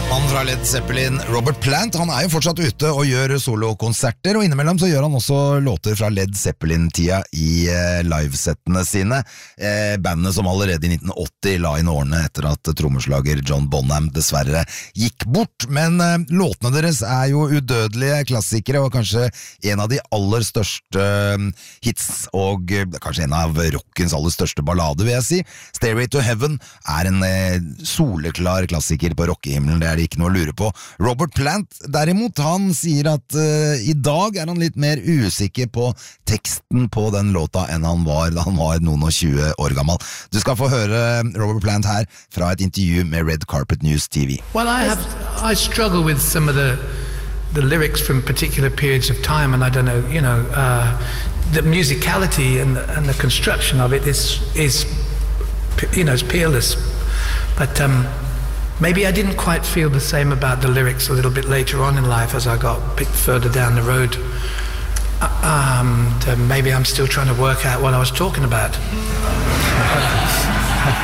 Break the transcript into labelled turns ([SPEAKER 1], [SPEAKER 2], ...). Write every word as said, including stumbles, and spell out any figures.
[SPEAKER 1] Frontmannen fra Led Zeppelin, Robert Plant, han er jo fortsatt ute og gjør solokonserter, og innimellom så gjør han også låter fra Led Zeppelin-tida i eh, livesettene sine. Eh, bandet som allerede i nitten åtti la inn årene etter at trommeslager John Bonham dessverre gikk bort. Men eh, låtene deres er jo udødelige klassikere, og kanskje en av de aller største eh, hits, og eh, kanskje en av rockens aller største ballader, vil jeg si. Stairway to Heaven er en eh, soleklar klassiker på rockehimmelen, det er det ikke noe å lure på. Robert Plant, derimot, han sier at uh, i dag er han litt mer usikker på teksten på den låta enn han var da han var noen og tjue år gammel. Du skal få høre Robert Plant her fra et intervju med Red Carpet News T V.
[SPEAKER 2] Well, I have, I struggle with some of the the lyrics from particular periods of time, and I don't know, you know, uh, the musicality and the, and the construction of it is is you know, it's peerless. But um maybe I didn't quite feel the same about the lyrics a little bit later on in life as I got a bit further down the road. Uh, um, maybe I'm still trying to work out what I was talking about.